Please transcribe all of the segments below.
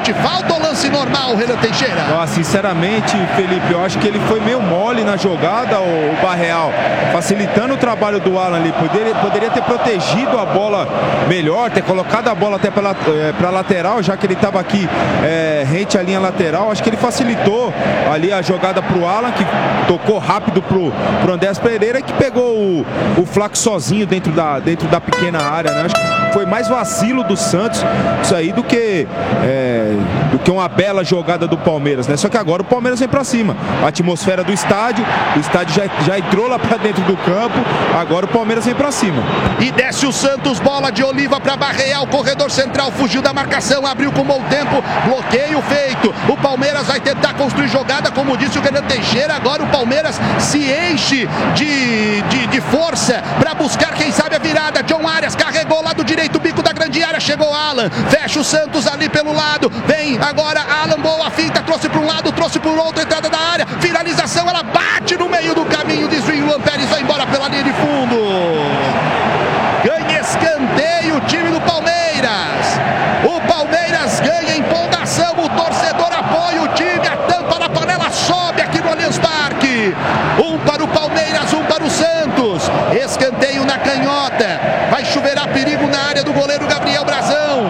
de falta ou lance normal, Renan Teixeira? Sinceramente, Felipe, eu acho que ele foi meio mole na jogada, o Barreal, facilitando o trabalho do Alan ali. Poderia ter protegido a bola melhor, ter colocado a bola até para lateral, já que ele estava aqui rente à linha lateral. Acho que ele facilitou ali a jogada para o Alan, que tocou rápido pro Andrés Pereira, que pegou o Flaco sozinho dentro da pequena área, né? Acho que foi mais vacilo do Santos isso aí do que uma bela jogada do Palmeiras, né? Só que agora o Palmeiras vem pra cima. A atmosfera do estádio, o estádio já entrou lá pra dentro do campo, agora o Palmeiras vem pra cima. E desce o Santos, bola de Oliva pra Barreal, corredor central, fugiu da marcação, abriu com bom tempo, bloqueio feito. O Palmeiras vai tentar construir jogada, como disse o Renan Teixeira. Agora o Palmeiras se enche de força pra buscar, quem sabe, a virada. John Arias carregou lado direito, bico da grande área, chegou Alan, fecha o Santos ali pelo lado, vem agora Alan, boa finta, trouxe para um lado, trouxe por outro, entrada da área, finalização, ela bate no meio do caminho, desvio, Luan Pérez vai embora pela linha de fundo, ganha escanteio o time do Palmeiras, o Palmeiras ganha empolgação, o torcedor apoia o time, a tampa da panela sobe aqui no Allianz Parque, um para o Palmeiras, um para o Santos, escanteio na canhota, vai chuveirar perigo na área do goleiro Gabriel Brazão.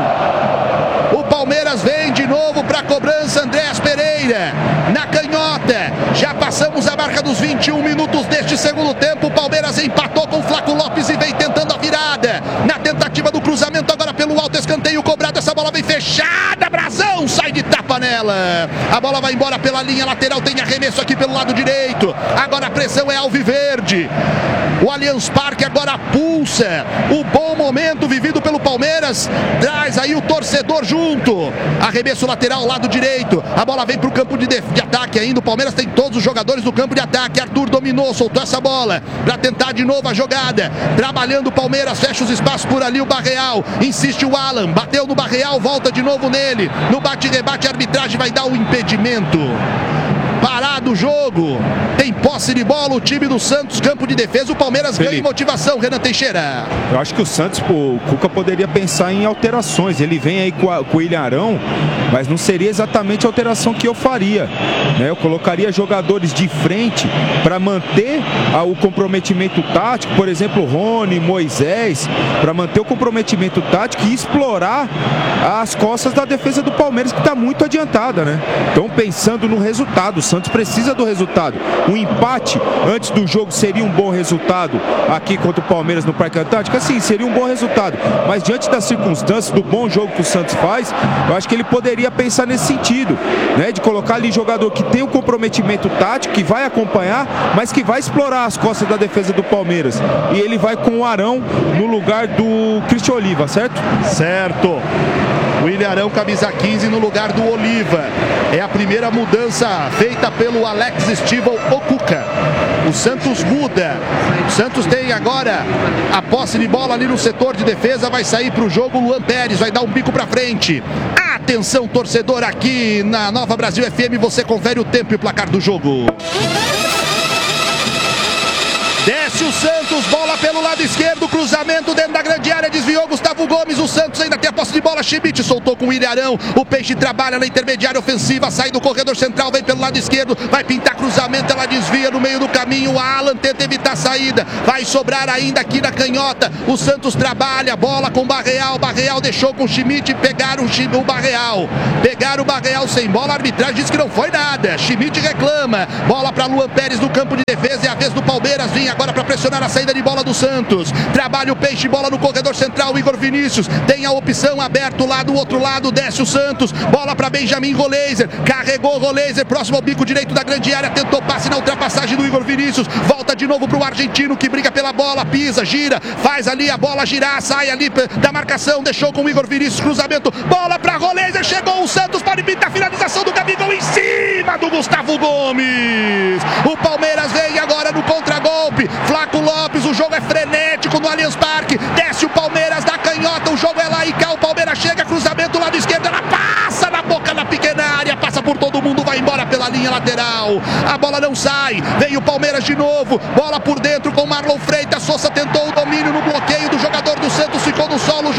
O Palmeiras vem de novo para a cobrança, Andrés Pereira, na canhota, já passamos a marca dos 21 minutos deste segundo tempo, o Palmeiras empatou com o Flaco Lopes e vem tentando a virada, na tentativa do cruzamento agora pelo alto, escanteio cobrado, essa bola vem fechada, Brazão sai de tapa nela, a bola vai embora pela linha lateral, tem arremesso aqui pelo lado direito, agora a pressão é alviverde, o Allianz Parque agora pulsa, o bom momento vivido pelo Palmeiras, traz aí o torcedor junto, arremesso lateral, lado direito, a bola vem para o campo de ataque ainda, o Palmeiras tem todos os jogadores no campo de ataque, Arthur dominou, soltou essa bola, para tentar de novo a jogada, trabalhando o Palmeiras, fecha os espaços por ali, o Barreal, insiste o Alan, bateu no Barreal, volta de novo nele, no bate-rebate a arbitragem vai dar o impedimento. Parado o jogo, tem posse de bola o time do Santos, campo de defesa, o Palmeiras ganha em motivação, Renan Teixeira. Eu acho que o Santos, o Cuca poderia pensar em alterações, ele vem aí com o Ilharão, mas não seria exatamente a alteração que eu faria, né? Eu colocaria jogadores de frente para manter o comprometimento tático, por exemplo, Rony, Moisés, para manter o comprometimento tático e explorar as costas da defesa do Palmeiras, que está muito adiantada, né? Então, pensando no resultado, o Santos precisa do resultado. Um empate antes do jogo seria um bom resultado aqui contra o Palmeiras no Parque Antártico? Sim, seria um bom resultado. Mas diante das circunstâncias, do bom jogo que o Santos faz, eu acho que ele poderia pensar nesse sentido, né? De colocar ali jogador que tem um comprometimento tático, que vai acompanhar, mas que vai explorar as costas da defesa do Palmeiras. E ele vai com o Arão no lugar do Christian Oliva, certo? Certo. O Ilharão, camisa 15 no lugar do Oliva. É a primeira mudança feita pelo Alex Stival Okuka. O Santos muda. O Santos tem agora a posse de bola ali no setor de defesa. Vai sair para o jogo Luan Pérez. Vai dar um bico para frente. Atenção, torcedor, aqui na Nova Brasil FM. Você confere o tempo e o placar do jogo. Desce o Santos, bola pelo lado esquerdo, cruzamento dentro da grande área, desviou Gustavo Gomes, o Santos ainda tem a posse de bola, Schmidt soltou com o Ilharão, o Peixe trabalha na intermediária ofensiva, sai do corredor central, vem pelo lado esquerdo, vai pintar cruzamento, ela desvia no meio do caminho, a Alan tenta evitar a saída, vai sobrar ainda aqui na canhota, o Santos trabalha, bola com o Barreal, Barreal deixou com o Schmidt, pegaram o Barreal sem bola, a arbitragem diz que não foi nada, Schmidt reclama, bola para Luan Pérez no campo de defesa, é a vez do Palmeiras, vinha agora para pressionar a saída de bola do Santos, trabalha o Peixe, bola no corredor central, Igor Vinícius, tem a opção aberto lá do outro lado, desce o Santos, bola para Benjamin Roleiser, carregou Roleiser, próximo ao bico direito da grande área, tentou passe na ultrapassagem do Igor Vinícius, volta de novo para o argentino que briga pela bola, pisa, gira, faz ali a bola girar, sai ali da marcação, deixou com o Igor Vinícius, cruzamento, bola para Roleiser, chegou o Santos para evitar a finalização do Gabigol em cima do Gustavo Gomes, o Palmeiras vem agora no contragolpe, Flaco Lopes, o jogo é frenético no Allianz Parque, desce o Palmeiras da canhota, o jogo é lá e cá, o Palmeiras chega, cruzamento lado esquerdo, ela passa na boca da pequena área, passa por todo mundo, vai embora pela linha lateral, a bola não sai, vem o Palmeiras de novo, bola por dentro com Marlon Freitas, Sousa tentou o domínio no bloqueio do jogador do Santos, ficou no solo, o jogador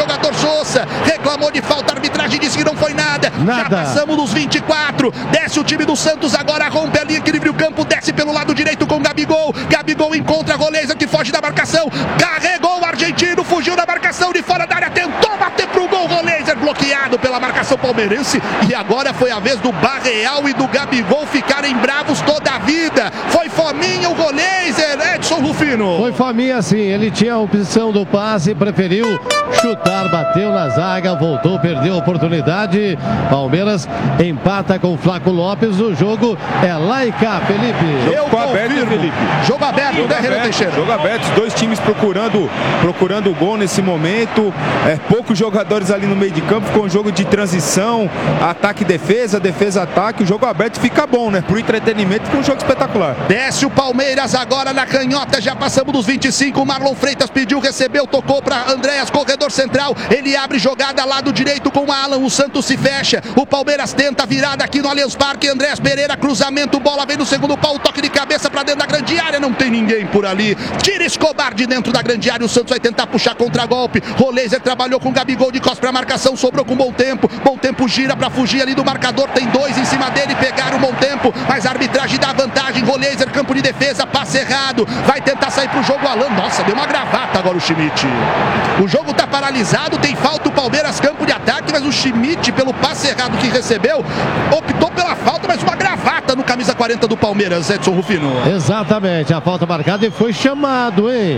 Sousa, reclamou de falta, a arbitragem disse que não foi nada. Já passamos dos 24, desce o time do Santos agora, rompe ali, equilíbrio o campo, desce pelo lado direito com Gabigol. Gabigol encontra Roleiser que foge da marcação, carregou o argentino, fugiu da marcação de fora da área, tentou bater pro gol, Roleiser bloqueado pela marcação palmeirense. E agora foi a vez do Barreal e do Gabigol ficarem bravos toda a vida. Foi fominha o Roleiser, Edson Rufino. Foi fominha sim, ele tinha a opção do passe, preferiu chutar, bateu na zaga, voltou, perdeu a oportunidade. Palmeiras empata com o Flaco Lopes. O jogo é lá e cá, Felipe. Jogo aberto, Felipe. Jogo aberto, né, Renan Teixeira? Jogo aberto, os dois times procurando o gol nesse momento. Poucos jogadores ali no meio de campo, com um jogo de transição, ataque e defesa, defesa-ataque. O jogo aberto fica bom, né? Pro entretenimento, com um jogo espetacular. Desce o Palmeiras agora na canhota, já passamos dos 25. O Marlon Freitas pediu, recebeu, tocou para Andréas, corredor central. Ele abre jogada lado direito com o Alan. O Santos se fecha. O Palmeiras tenta virada aqui no Allianz Parque. Andréas Pereira, cruzamento, bola vem no segundo pau, toque de cabeça para dentro da grande área. Não tem ninguém por ali. Tira Escobar de dentro da grande área. O Santos vai tentar puxar contra-golpe. Roleiser trabalhou com Gabigol de costas para marcação, sobrou com Bom Tempo. Bom Tempo gira para fugir ali do marcador. Tem dois em cima dele, pegaram o Bom Tempo, mas a arbitragem dá vantagem. Roleiser, campo de defesa, passe errado. Vai tentar sair pro jogo Alan. Nossa, deu uma gravata agora o Schmidt. O jogo tá paralisado, tem falta o Palmeiras, campo de ataque, mas o Schmidt, pelo passe errado que recebeu, optou pela falta, mas uma gravata no camisa 40 do Palmeiras, Edson Rufino. Exatamente, a falta marcada e foi chamado, hein?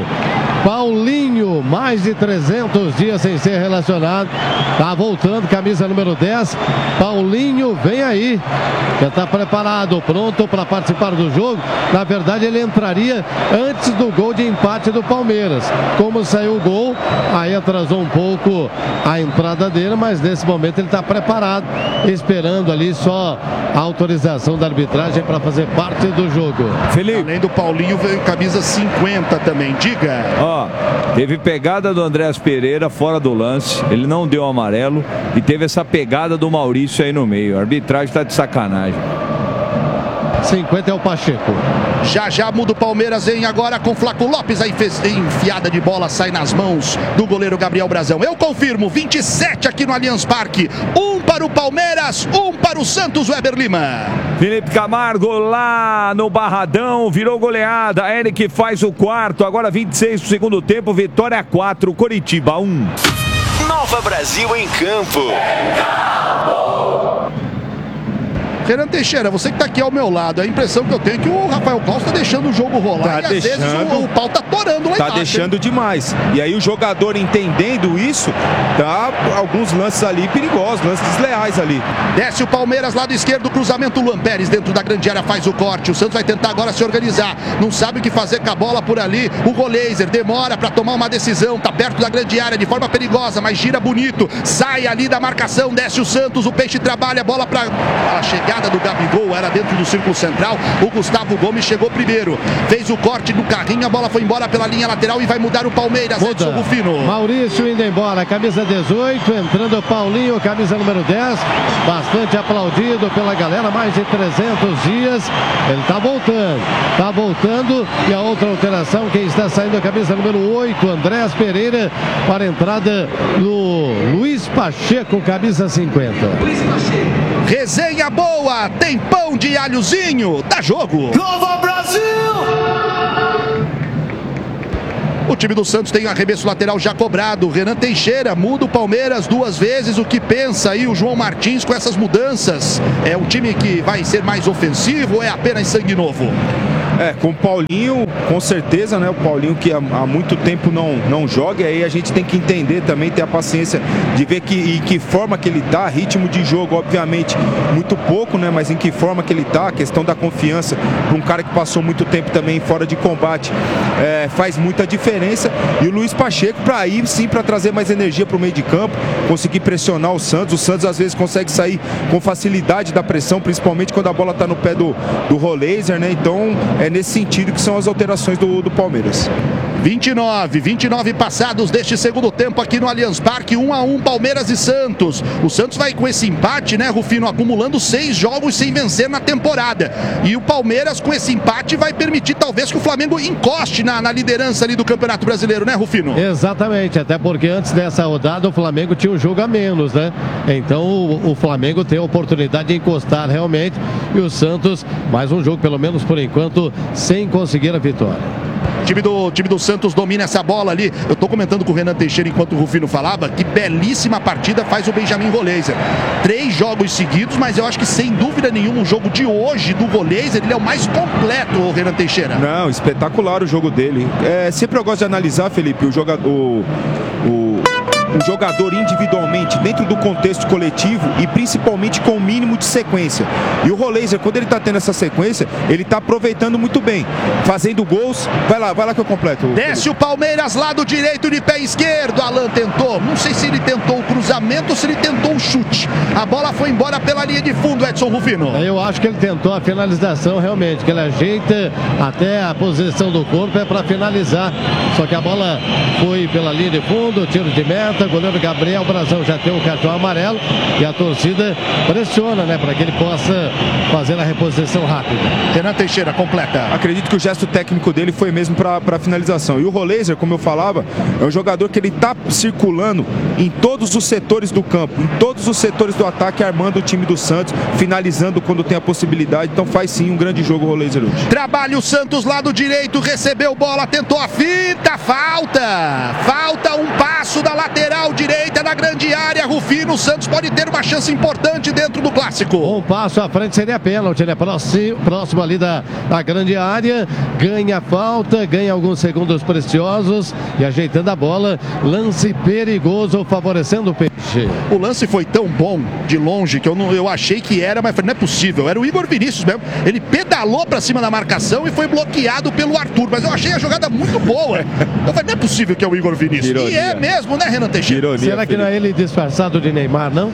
Paulinho, mais de 300 dias sem ser relacionado, tá voltando, camisa número 10. Paulinho vem aí, já tá preparado, pronto para participar do jogo. Na verdade ele entraria antes do gol de empate do Palmeiras. Como saiu o gol, aí atrasou um pouco a entrada dele, mas nesse momento ele está preparado, esperando ali só a autorização da arbitragem para fazer parte do jogo. Felipe. Além do Paulinho, veio camisa 50 também, diga. Teve pegada do Andréas Pereira fora do lance, ele não deu amarelo, e teve essa pegada do Maurício aí no meio. A arbitragem está de sacanagem. 50 é o Pacheco. Já muda o Palmeiras, hein? Agora com Flaco Lopes, aí fez enfiada de bola, sai nas mãos do goleiro Gabriel Brazão. Eu confirmo, 27 aqui no Allianz Parque. 1 para o Palmeiras, 1 para o Santos, Weber Lima. Felipe Camargo lá no Barradão, virou goleada. Eric faz o quarto, agora 26 do segundo tempo, vitória 4, Coritiba 1. Nova Brasil em campo. Renan Teixeira, você que está aqui ao meu lado, a impressão que eu tenho é que o Rafael Claus está deixando o jogo rolar, tá e às vezes o pau tá torando lá embaixo. Tá deixando demais. E aí o jogador entendendo isso, dá alguns lances ali perigosos, lances desleais ali. Desce o Palmeiras, lado esquerdo, cruzamento, Luan Pérez dentro da grande área faz o corte. O Santos vai tentar agora se organizar, não sabe o que fazer com a bola por ali. O Roleiser demora para tomar uma decisão, tá perto da grande área de forma perigosa, mas gira bonito, sai ali da marcação, desce o Santos, o Peixe trabalha, bola para a chegada do Gabigol, era dentro do círculo central. O Gustavo Gomes chegou primeiro, fez o corte do carrinho, a bola foi embora pela linha lateral e vai mudar o Palmeiras. Edson Rufino. Maurício indo embora, camisa 18, entrando Paulinho, camisa número 10, bastante aplaudido pela galera, mais de 300 dias, ele tá voltando, e a outra alteração, quem está saindo, a camisa número 8, Andréas Pereira, para a entrada do Luiz Pacheco, camisa 50. Resenha boa, tem pão de alhozinho, dá jogo. Nova Brasil! O time do Santos tem um arremesso lateral já cobrado. Renan Teixeira muda o Palmeiras 2 vezes. O que pensa aí o João Martins com essas mudanças? É um time que vai ser mais ofensivo ou é apenas sangue novo? Com o Paulinho, com certeza, né? O Paulinho que há muito tempo não joga, e aí a gente tem que entender também, ter a paciência de ver em que forma que ele tá, ritmo de jogo, obviamente, muito pouco, né? Mas em que forma que ele tá, a questão da confiança para um cara que passou muito tempo também fora de combate, faz muita diferença. E o Luiz Pacheco, para aí sim, para trazer mais energia para o meio de campo, conseguir pressionar o Santos. O Santos às vezes consegue sair com facilidade da pressão, principalmente quando a bola tá no pé do Roleiser, né? Então, é nesse sentido que são as alterações do Palmeiras. 29 passados deste segundo tempo aqui no Allianz Parque, 1-1 Palmeiras e Santos. O Santos vai com esse empate, né, Rufino, acumulando 6 jogos sem vencer na temporada. E o Palmeiras com esse empate vai permitir talvez que o Flamengo encoste na liderança ali do Campeonato Brasileiro, né, Rufino? Exatamente, até porque antes dessa rodada o Flamengo tinha um jogo a menos, né? Então o Flamengo tem a oportunidade de encostar realmente e o Santos, mais um jogo pelo menos por enquanto, sem conseguir a vitória. O time do Santos domina essa bola ali. Eu tô comentando com o Renan Teixeira enquanto o Rufino falava, que belíssima partida faz o Benjamin Roleiser. 3 jogos seguidos, mas eu acho que sem dúvida nenhuma o jogo de hoje do Roleiser, ele é o mais completo, o Renan Teixeira. Não, espetacular o jogo dele. Sempre eu gosto de analisar, Felipe, o jogador individualmente dentro do contexto coletivo e principalmente com o mínimo de sequência. E o Roleiser, quando ele está tendo essa sequência, ele está aproveitando muito bem, fazendo gols. Vai lá que eu completo. Desce o Palmeiras, lado direito de pé esquerdo. Alan tentou, não sei se ele tentou o cruzamento ou se ele tentou o chute. A bola foi embora pela linha de fundo, Edson Rufino. Eu acho que ele tentou a finalização realmente, que ele ajeita até a posição do corpo, é para finalizar. Só que a bola foi pela linha de fundo, tiro de meta. Goleiro Gabriel Brazão já tem o cartão amarelo e a torcida pressiona, né, para que ele possa fazer a reposição rápida. Renan Teixeira, completa. Acredito que o gesto técnico dele foi mesmo para finalização. E o Roleiser, como eu falava, é um jogador que ele está circulando em todos os setores do campo, em todos os setores do ataque, armando o time do Santos, finalizando quando tem a possibilidade. Então faz sim um grande jogo o Roleiser hoje. Trabalha o Santos, lado direito, recebeu bola, tentou a fita, falta um passo da lateral direita na grande área. Rufino, o Santos pode ter uma chance importante dentro do clássico. Um passo à frente seria pênalti, né? Próximo ali da grande área, ganha falta, ganha alguns segundos preciosos e ajeitando a bola, lance perigoso favorecendo o Peixe. O lance foi tão bom de longe que eu achei que era, mas não é possível, era o Igor Vinícius mesmo. Ele pedalou pra cima da marcação e foi bloqueado pelo Arthur, mas eu achei a jogada muito boa. Eu falei, não é possível que é o Igor Vinícius. Ironia. E é mesmo, né, Renan Teixeira? Ironia, será que não é ele disfarçado de Neymar, não?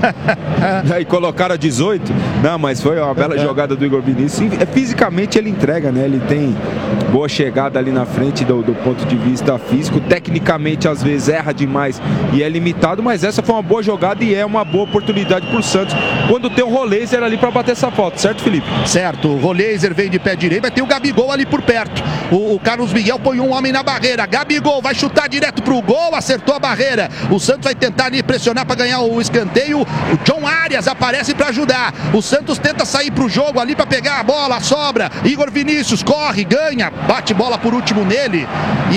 E colocaram a 18? Não, mas foi uma bela jogada do Igor Vinícius. Fisicamente ele entrega, né? Ele tem boa chegada ali na frente do ponto de vista físico. Tecnicamente, às vezes, erra demais e é limitado, mas essa foi uma boa jogada e é uma boa oportunidade pro Santos quando tem o Roleiser ali para bater essa falta, certo, Felipe? Certo, o Roleiser vem de pé direito, vai ter o Gabigol ali por perto. O Carlos Miguel põe um homem na barreira. Gabigol vai chutar direto pro gol, acertou a barreira. O Santos vai tentar ali pressionar para ganhar o escanteio. O John Arias aparece para ajudar. O Santos tenta sair pro jogo ali para pegar a bola, sobra. Igor Vinícius corre, ganha, bate bola por último nele e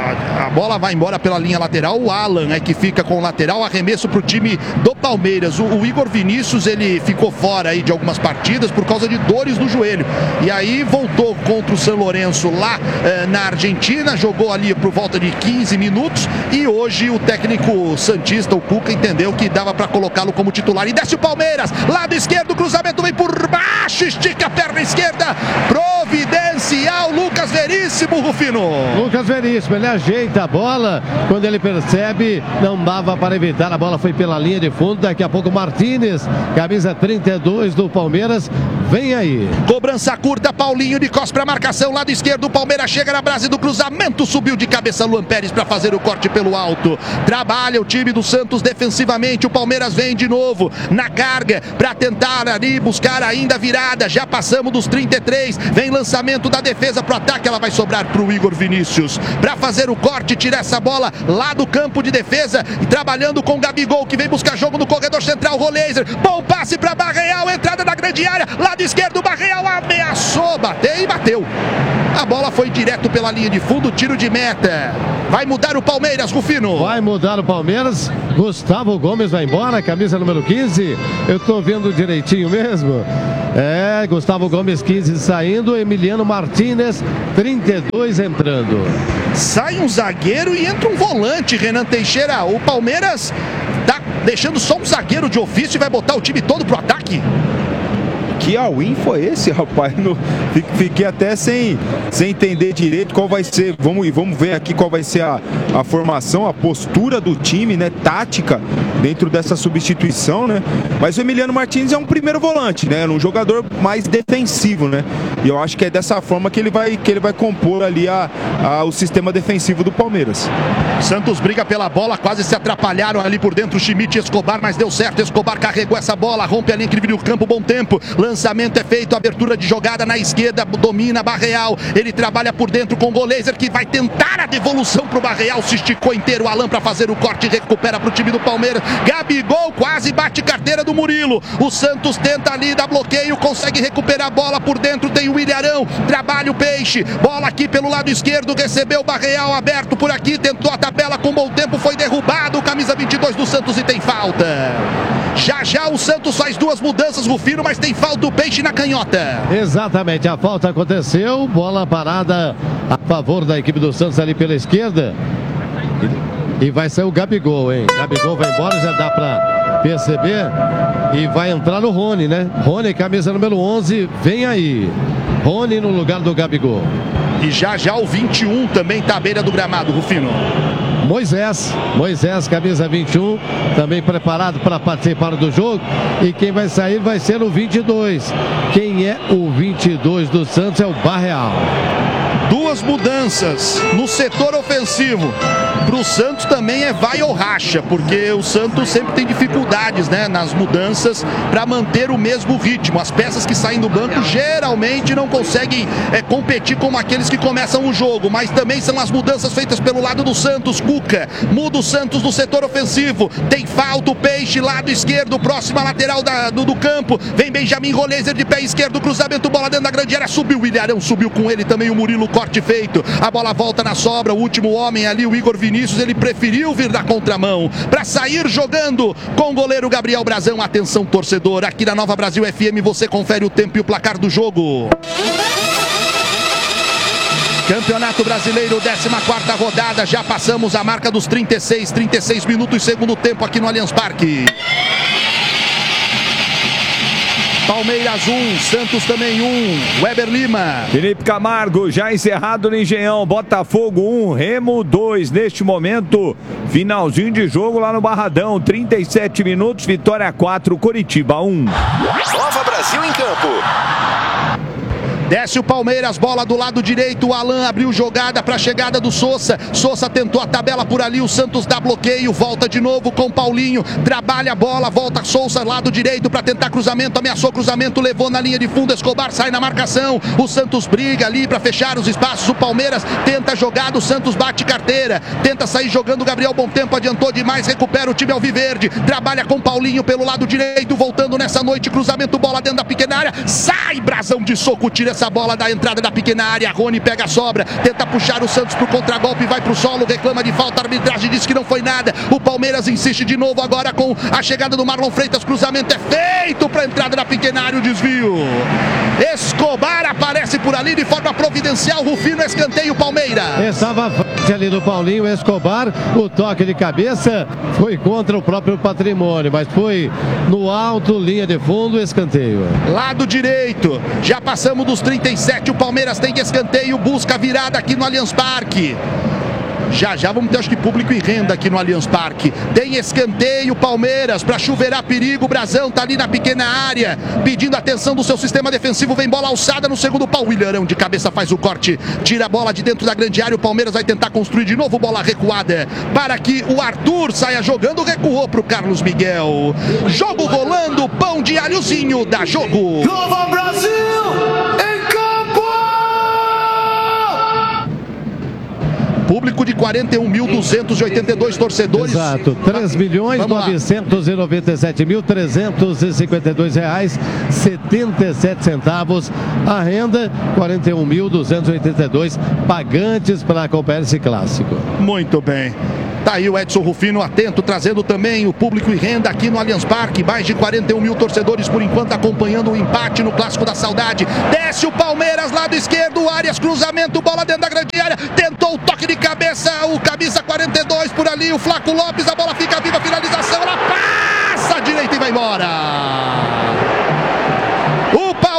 a bola vai embora pela linha lateral. O Alan é que fica com o lateral, arremesso pro time do Palmeiras. O Igor Vinícius, ele ficou fora aí de algumas partidas por causa de dores no joelho. E aí voltou contra o San Lorenzo lá na Argentina, jogou ali por volta de 15 minutos e hoje o técnico santista, o Cuca, entendeu que dava para colocá-lo como titular. E desce o Palmeiras, lado esquerdo, cruzamento vem por baixo, estica a perna esquerda, providencial, Lucas Veríssimo, Rufino. Lucas Veríssimo, ele ajeita a bola, quando ele percebe, não dava para evitar, a bola foi pela linha de fundo. Daqui a pouco Martínez, camisa 32 do Palmeiras, vem aí. Cobrança curta, Paulinho de costas para marcação, lado esquerdo, o Palmeiras chega na base do cruzamento, subiu de cabeça Luan Pérez para fazer o corte pelo alto. Trabalha o time do Santos defensivamente, o Palmeiras vem de novo na carga para tentar ali buscar ainda a virada. Já passamos dos 33, vem lançamento da defesa pro ataque, ela vai sobrar pro Igor Vinícius para fazer o corte, tirar essa bola lá do campo de defesa e trabalhando com o Gabigol, que vem buscar jogo no corredor central. Roleiser, bom passe para Barreal, entrada na grande área, lado esquerdo, Barreal ameaçou bater e bateu. A bola foi direto pela linha de fundo, tiro de meta. Vai mudar o Palmeiras, Rufino. Vai mudar o Palmeiras. Gustavo Gomes vai embora, camisa número 15. Eu tô vendo direitinho mesmo. Gustavo Gomes 15 saindo, Emiliano Martínez 32 entrando. Sai um zagueiro e entra um volante, Renan Teixeira. O Palmeiras tá deixando só um zagueiro de ofício e vai botar o time todo pro ataque. Que all-in foi esse, rapaz? Fiquei até sem entender direito qual vai ser. Vamos ver aqui qual vai ser a formação, a postura do time, né? Tática dentro dessa substituição, né? Mas o Emiliano Martins é um primeiro volante, né? Um jogador mais defensivo, né? E eu acho que é dessa forma que ele vai compor ali o sistema defensivo do Palmeiras. Santos briga pela bola, quase se atrapalharam ali por dentro Schmidt e Escobar, mas deu certo. Escobar carregou essa bola, rompe ali incrível o campo, bom tempo. Lançamento é feito, abertura de jogada na esquerda, domina Barreal. Ele trabalha por dentro com o Goleiser, que vai tentar a devolução pro Barreal. Se esticou inteiro o Alan para fazer o corte, recupera pro time do Palmeiras. Gabigol quase bate carteira do Murilo. O Santos tenta ali, dá bloqueio, consegue recuperar a bola por dentro. Tem o Ilharão, trabalha o Peixe. Bola aqui pelo lado esquerdo, recebeu o Barreal aberto por aqui, tentou a tabela com bom tempo, foi derrubado. Camisa 22 do Santos e tem falta. Já o Santos faz duas mudanças, Rufino, mas tem falta do Peixe na canhota. Exatamente, a falta aconteceu, bola parada a favor da equipe do Santos ali pela esquerda. E vai ser o Gabigol, hein? Gabigol vai embora, já dá pra perceber. E vai entrar o Rony, né? Rony, camisa número 11, vem aí. Rony no lugar do Gabigol. E já o 21 também tá à beira do gramado, Rufino. Moisés, camisa 21, também preparado para participar do jogo. E quem vai sair vai ser o 22. Quem é o 22 do Santos é o Barreal. Duas mudanças no setor ofensivo. Para o Santos também é vai ou racha, porque o Santos sempre tem dificuldades, né, nas mudanças para manter o mesmo ritmo. As peças que saem do banco geralmente não conseguem competir como aqueles que começam o jogo, mas também são as mudanças feitas pelo lado do Santos. Cuca muda o Santos no setor ofensivo. Tem falta o Peixe, lado esquerdo, próxima lateral do campo. Vem Benjamin Roleiser de pé esquerdo, cruzamento, bola dentro da grande área. Subiu o Ilharão, subiu com ele também o Murilo, corte feito. A bola volta na sobra, o último homem ali, o Igor Vinícius, ele preferiu vir da contramão para sair jogando com o goleiro Gabriel Brazão. Atenção, torcedor, aqui na Nova Brasil FM você confere o tempo e o placar do jogo. Campeonato Brasileiro, 14ª rodada, já passamos a marca dos 36 minutos, segundo tempo aqui no Allianz Parque. Palmeiras 1, Santos também 1, Weber Lima. Felipe Camargo, já encerrado no Engenhão, Botafogo 1, Remo 2, neste momento, finalzinho de jogo lá no Barradão, 37 minutos, Vitória 4, Coritiba 1. Nova Brasil em campo. Desce o Palmeiras, bola do lado direito, o Alan abriu jogada para a chegada do Sousa. Sousa tentou a tabela por ali, o Santos dá bloqueio, volta de novo com o Paulinho, trabalha a bola, volta Sousa, lado direito para tentar cruzamento, ameaçou cruzamento, levou na linha de fundo, Escobar sai na marcação, o Santos briga ali para fechar os espaços, o Palmeiras tenta jogada, o Santos bate carteira, tenta sair jogando, Gabriel bom tempo, adiantou demais, recupera o time alviverde, trabalha com o Paulinho pelo lado direito, voltando nessa noite, cruzamento, bola dentro da pequena área, sai Brazão de soco, tira essa bola da entrada da pequena área, Rony pega a sobra, tenta puxar o Santos pro contragolpe, vai pro solo, reclama de falta, a arbitragem diz que não foi nada, o Palmeiras insiste de novo agora com a chegada do Marlon Freitas, cruzamento é feito pra entrada da pequena área, o desvio. Escobar aparece por ali de forma providencial, Rufino, escanteio Palmeiras. Estava a frente ali do Paulinho, Escobar, o toque de cabeça foi contra o próprio Patrimônio, mas foi no alto, linha de fundo, escanteio. Lado direito, já passamos dos 37, o Palmeiras tem escanteio, busca a virada aqui no Allianz Parque. Já vamos ter, acho que, público e renda aqui no Allianz Parque. Tem escanteio, Palmeiras, para chuveirar perigo. O Brazão tá ali na pequena área, pedindo atenção do seu sistema defensivo. Vem bola alçada no segundo pau. O Ilharão de cabeça faz o corte, tira a bola de dentro da grande área. O Palmeiras vai tentar construir de novo, bola recuada para que o Arthur saia jogando. Recuou pro Carlos Miguel. Jogo rolando, pão de alhozinho da jogo. Nova Brasil! Público de 41.282 torcedores. Exato, 3.997.352 reais, 77 centavos. A renda, 41.282 pagantes para acompanhar esse clássico. Muito bem. Tá aí o Edson Rufino atento, trazendo também o público e renda aqui no Allianz Parque. Mais de 41 mil torcedores por enquanto acompanhando o empate no Clássico da Saudade. Desce o Palmeiras, lado esquerdo, Arias, cruzamento, bola dentro da grande área. Tentou o toque de cabeça, o camisa 42 por ali, o Flaco Lopes, a bola fica viva, finalização, ela passa à direita e vai embora. O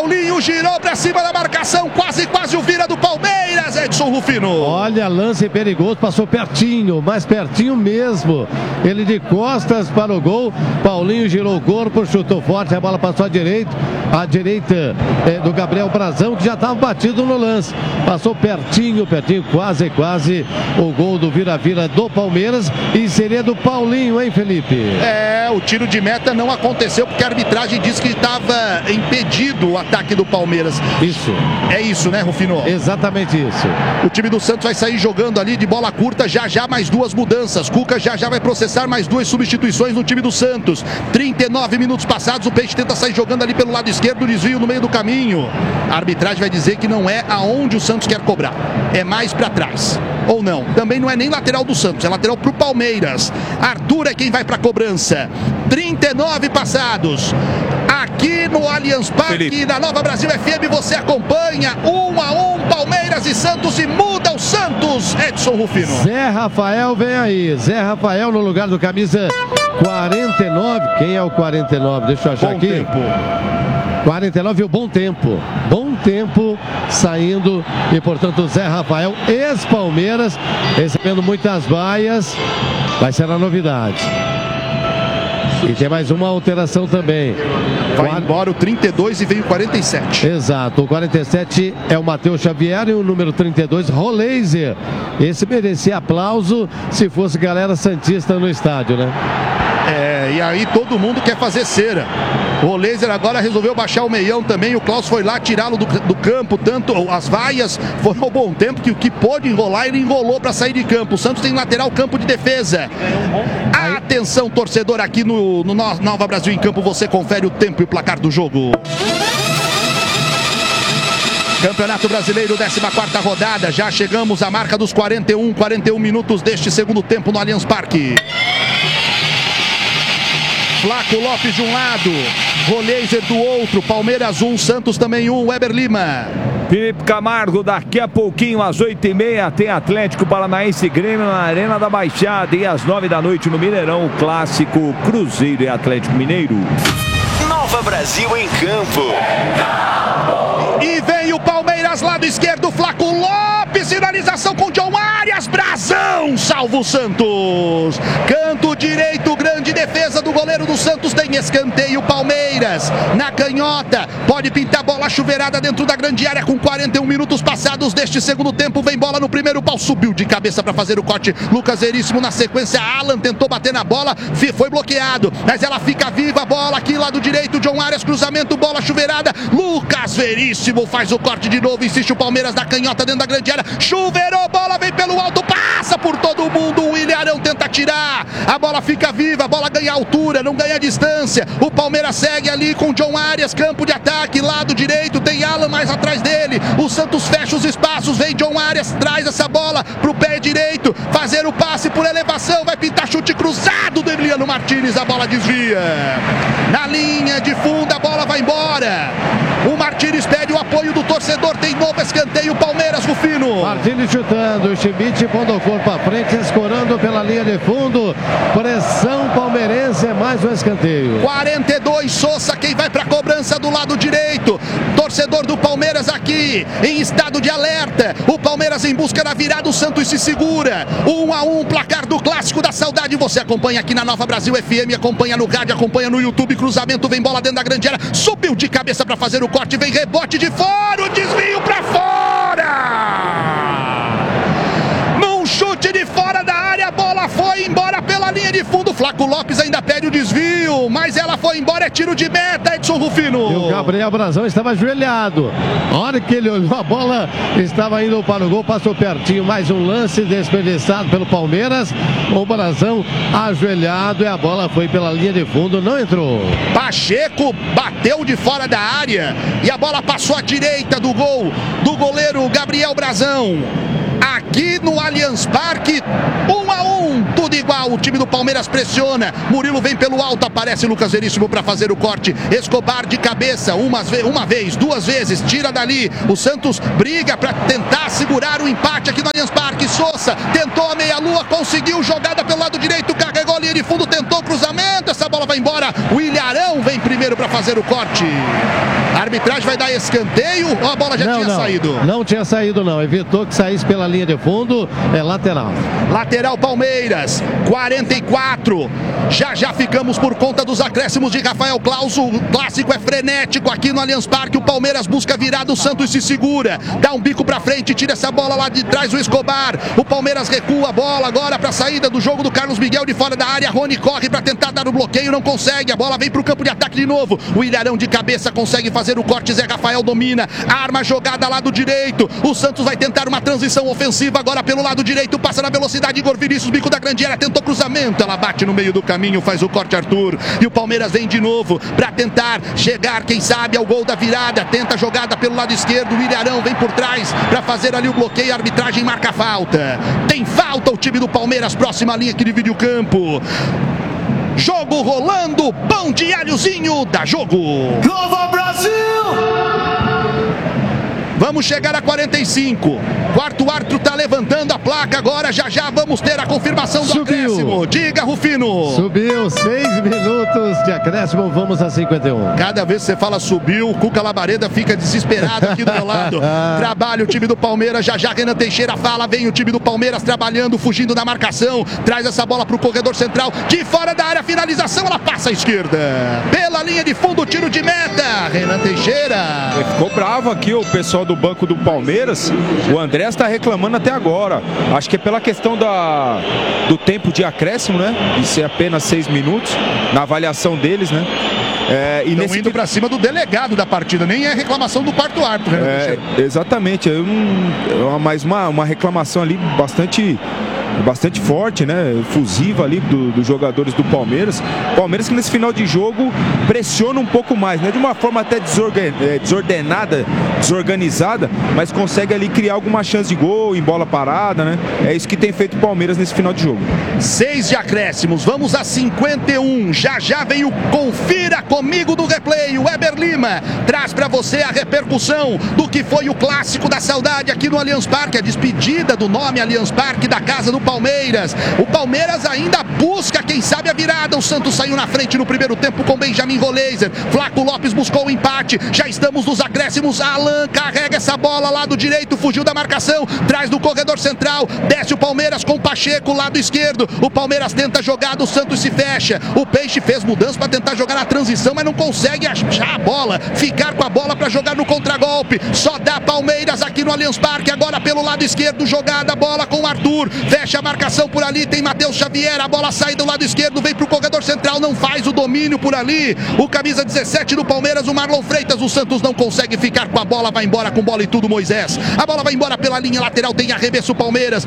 Paulinho girou pra cima da marcação, quase o vira do Palmeiras, Edson Rufino. Olha, lance perigoso, passou pertinho, mais pertinho mesmo. Ele de costas para o gol, Paulinho girou o corpo, chutou forte, a bola passou à direita do Gabriel Brazão, que já estava batido no lance. Passou pertinho, quase o gol do vira-vira do Palmeiras, e seria do Paulinho, hein, Felipe? O tiro de meta não aconteceu porque a arbitragem disse que estava impedido o ataque do Palmeiras. Isso. É isso, né, Rufino? Exatamente isso. O time do Santos vai sair jogando ali de bola curta, já mais duas mudanças. Cuca já vai processar mais duas substituições no time do Santos. 39 minutos passados, o Peixe tenta sair jogando ali pelo lado esquerdo, desvio no meio do caminho. A arbitragem vai dizer que não é aonde o Santos quer cobrar, é mais para trás. Ou não, também não é nem lateral do Santos, é lateral pro Palmeiras. Arthur é quem vai pra cobrança. 39 passados. Aqui no Allianz Parque, na Nova Brasil FM, você acompanha 1-1, Palmeiras e Santos, e muda o Santos, Edson Rufino. Zé Rafael vem aí. Zé Rafael no lugar do camisa 49. Quem é o 49? Deixa eu achar Bom aqui. Tempo. 49 e o Bom Tempo. Bom Tempo saindo, e portanto Zé Rafael, ex-Palmeiras, recebendo muitas vaias. Vai ser a novidade. E tem mais uma alteração também. Vai embora o 32 e vem o 47. Exato, o 47 é o Matheus Xavier e o número 32, Roleiser. Esse merecia aplauso se fosse galera santista no estádio, né? E aí todo mundo quer fazer cera. O Laser agora resolveu baixar o meião também. O Klaus foi lá tirá-lo do campo. Tanto as vaias foram ao Bom Tempo, que o que pôde enrolar, ele enrolou para sair de campo. O Santos tem lateral, campo de defesa. Atenção, torcedor, aqui no Nova Brasil em Campo, você confere o tempo e o placar do jogo. Campeonato Brasileiro, 14ª rodada. Já chegamos à marca dos 41 minutos deste segundo tempo no Allianz Parque. Flaco Lopes de um lado, Roleiser do outro, Palmeiras 1, Santos também 1, Weber Lima. Felipe Camargo, daqui a pouquinho, às 8h30, tem Atlético Paranaense e Grêmio na Arena da Baixada. E às 9 da noite no Mineirão, o clássico Cruzeiro e Atlético Mineiro. Nova Brasil em Campo. E vem o Palmeiras, lado esquerdo, Flaco Lopes, finalização com John Arias, Brazão, salva o Santos. Canto direito, grande defesa do goleiro do Santos, tem escanteio, Palmeiras na canhota, pode pintar bola chuveirada dentro da grande área com 41 minutos passados deste segundo tempo. Vem bola no primeiro pau, subiu de cabeça para fazer o corte, Lucas Veríssimo na sequência, Alan tentou bater na bola, foi bloqueado, mas ela fica viva, bola aqui lado direito, John Arias, cruzamento, bola chuveirada, Lucas Veríssimo faz o corte de novo, insiste o Palmeiras na canhota dentro da grande área, chuveirou, bola vem pelo alto, passa por todo mundo, o Ilharão tenta tirar, a bola fica viva, a bola ganha altura, não ganha distância, o Palmeiras segue ali com John Arias, campo de ataque, lado direito, tem Alan mais atrás dele, o Santos fecha os espaços, vem John Arias, traz essa bola pro pé direito, fazer o passe por elevação, vai pintar chute cruzado do Emiliano Martínez, a bola desvia, na linha de fundo, a bola vai embora, o Martínez pede o apoio do torcedor, tem novo escanteio, Palmeiras, Rufino. Martínez chutando, o Schmidt pondo o corpo à frente, escorando pela linha de fundo, pressão palmeirense, é mais um escanteio. 42, Sousa, quem vai para a cobrança do lado direito, torcedor do Palmeiras aqui, em estado de alerta, o Palmeiras em busca da virada, o Santos se segura, 1-1, placar do Clássico da Saudade, você acompanha aqui na Nova Brasil FM, acompanha no rádio, acompanha no YouTube, cruzamento, vem bola dentro da grande área, subiu de cabeça para fazer o corte, vem rebote de fora, o desvio para fora! Num chute de fora da área, a bola foi embora pela linha de fundo, Flaco Lopes ainda pede o desvio, mas ela foi embora, é tiro de meta, Edson Rufino. E o Gabriel Brazão estava ajoelhado, a hora que ele olhou a bola, estava indo para o gol, passou pertinho, mais um lance desperdiçado pelo Palmeiras, o Brazão ajoelhado e a bola foi pela linha de fundo, não entrou. Pacheco bateu de fora da área e a bola passou à direita do gol do goleiro Gabriel Brazão. Aqui no Allianz Parque, 1-1, tudo igual, o time do Palmeiras pressiona, Murilo vem pelo alto, aparece Lucas Veríssimo para fazer o corte, Escobar de cabeça, uma vez, duas vezes, tira dali, o Santos briga para tentar segurar o empate aqui no Allianz Parque, Sousa tentou a meia-lua, conseguiu, jogada pelo lado direito, carregou a linha de fundo, tentou cruzamento, essa bola vai embora. O Ilharão vem primeiro para fazer o corte. A arbitragem vai dar escanteio ou a bola já tinha saído? Não tinha saído não, evitou que saísse pela linha de fundo, é lateral. Lateral Palmeiras, 44. Já ficamos por conta dos acréscimos de Rafael Claus. O clássico é frenético aqui no Allianz Parque. O Palmeiras busca virada, o Santos se segura. Dá um bico pra frente, tira essa bola lá de trás o Escobar. O Palmeiras recua a bola agora pra saída do jogo do Carlos Miguel de fora da área. Rony corre pra tentar dar o bloqueio, não consegue. A bola vem pro campo de ataque de novo. O Ilharão de cabeça consegue fazer o corte. Zé Rafael domina. Arma a jogada lado direito. O Santos vai tentar uma transição ofensiva agora pelo lado direito. Passa na velocidade. Igor Vinícius, bico da grande área. Tentou cruzamento. Ela bate no meio do caminho. Faz o corte Arthur. E o Palmeiras vem de novo pra tentar chegar, quem sabe, ao gol da virada. Tenta a jogada pelo lado esquerdo. O Ilharão vem por trás pra fazer ali o bloqueio. A arbitragem marca falta. Tem falta o time do Palmeiras. Próxima linha que divide o campo. Jogo rolando, pão de alhozinho da Jogo. Nova Brasil! Vamos chegar a 45. Quarto árbitro tá levantando a placa agora. Já vamos ter a confirmação do acréscimo. Diga, Rufino. Subiu, 6 minutos de acréscimo, vamos a 51. Cada vez que você fala subiu, o Cuca Labareda fica desesperado aqui do meu lado. Trabalha o time do Palmeiras. Já Renan Teixeira fala. Vem o time do Palmeiras trabalhando, fugindo da marcação. Traz essa bola pro corredor central. De fora da área, finalização. Ela passa à esquerda. Pela linha de fundo, tiro de meta. Renan Teixeira. Ficou bravo aqui o pessoal do banco do Palmeiras. O André está reclamando até agora. Acho que é pela questão do tempo de acréscimo, né? De ser apenas 6 minutos na avaliação deles, né? E nesse indo para cima do delegado da partida, nem é reclamação do quarto árbitro, né? Exatamente. Mais uma reclamação ali bastante forte, né? Efusiva ali dos jogadores do Palmeiras. Palmeiras que nesse final de jogo pressiona um pouco mais, né? De uma forma até desordenada, desorganizada, mas consegue ali criar alguma chance de gol em bola parada, né? É isso que tem feito o Palmeiras nesse final de jogo. 6 de acréscimos, vamos a 51. Já vem o Confira Comigo do replay. O Weber Lima traz para você a repercussão do que foi o clássico da saudade aqui no Allianz Parque, a despedida do nome Allianz Parque da casa do Palmeiras. O Palmeiras ainda busca, quem sabe, a virada. O Santos saiu na frente no primeiro tempo com Benjamin Roleiser. Flaco Lopes buscou o empate. Já estamos nos acréscimos. Alan carrega essa bola lado direito, fugiu da marcação, traz do corredor central, desce o Palmeiras com o Pacheco, lado esquerdo. O Palmeiras tenta a jogada, o Santos se fecha. O Peixe fez mudança para tentar jogar na transição, mas não consegue achar a bola, ficar com a bola para jogar no contragolpe. Só dá Palmeiras aqui no Allianz Parque, agora pelo lado esquerdo, jogada, bola com o Arthur. Fecha a marcação por ali, tem Matheus Xavier, a bola sai do lado esquerdo, vem pro corredor central, não faz o domínio por ali. O camisa 17 do Palmeiras, o Marlon Freitas, o Santos não consegue ficar com a bola, vai embora com bola e tudo, Moisés. A bola vai embora pela linha lateral, tem arremesso Palmeiras,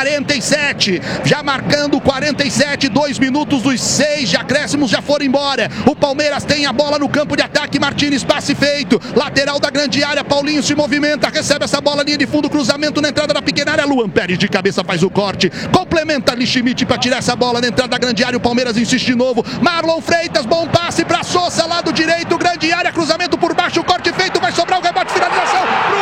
47, já marcando 47, 2 minutos dos 6 de acréscimos já foram embora. O Palmeiras tem a bola no campo de ataque, Martínez, passe feito, lateral da grande área, Paulinho se movimenta, recebe essa bola, linha de fundo, cruzamento na entrada da pequena área, Luan Pérez de cabeça faz o corte, complementa ali Schmidt para tirar essa bola na entrada da grande área. O Palmeiras insiste de novo. Marlon Freitas, bom passe para Sousa, lado direito, grande área, cruzamento por baixo, corte feito, vai sobrar o rebote, finalização.